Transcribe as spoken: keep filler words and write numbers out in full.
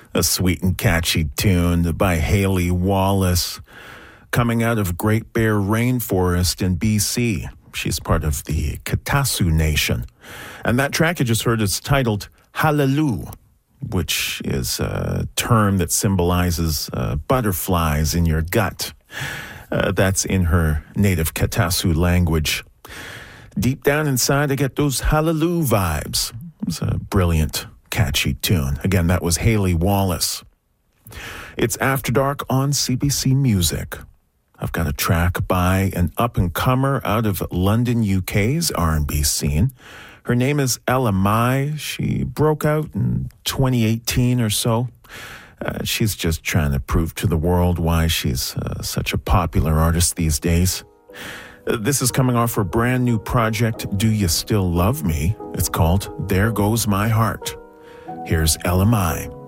A sweet and catchy tune by Haley Wallace, coming out of Great Bear Rainforest in B C. She's part of the Katasu Nation. And that track you just heard is titled Hallelujah, which is a term that symbolizes uh, butterflies in your gut. Uh, that's in her native Katasu language. Deep down inside, I get those hallelujah vibes. It's a brilliant, catchy tune. Again, that was Haley Wallace. It's After Dark on C B C Music. I've got a track by an up-and-comer out of London, U K's R and B scene. Her name is Ella Mai. She broke out in twenty eighteen or so. Uh, she's just trying to prove to the world why she's uh, such a popular artist these days. Uh, this is coming off her brand new project, Do You Still Love Me? It's called There Goes My Heart. Here's Ella Mai.